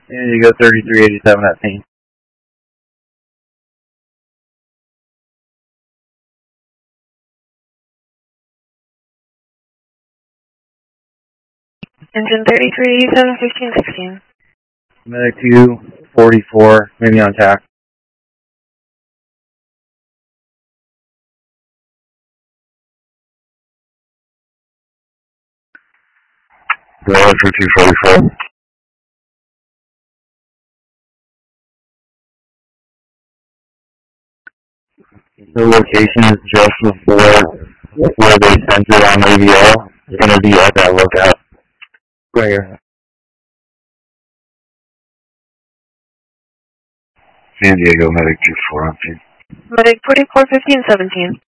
And you go 3387 at scene. Engine 3387, 1516. Medic 244, maybe on tack. Go for 244. The location is just before they sent it on AVL. It's going to be at that lookout. Right here. San Diego Medic 24 on scene. Medic 44, 1517.